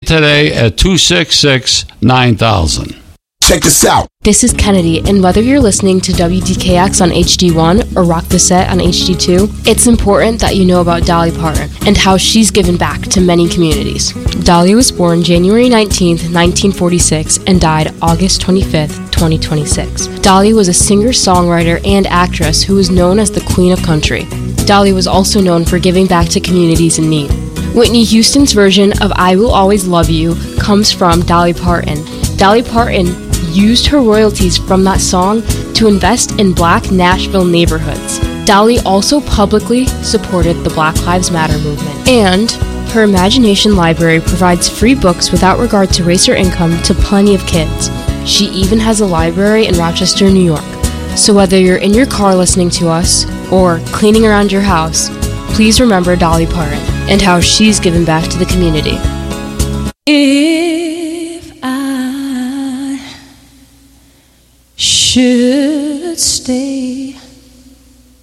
today at 266-9000. Check this out. This is Kennedy, and whether you're listening to WDKX on HD1 or Rock the Set on HD2, it's important that you know about Dolly Parton and how she's given back to many communities. Dolly was born January 19th, 1946, and died August 25th, 2026. Dolly was a singer-songwriter and actress who was known as the Queen of Country. Dolly was also known for giving back to communities in need. Whitney Houston's version of I Will Always Love You comes from Dolly Parton. Dolly Parton used her royalties from that song to invest in Black Nashville neighborhoods. Dolly also publicly supported the Black Lives Matter movement. And her Imagination Library provides free books without regard to race or income to plenty of kids. She even has a library in Rochester, New York. So whether you're in your car listening to us or cleaning around your house, please remember Dolly Parton and how she's given back to the community. If I should stay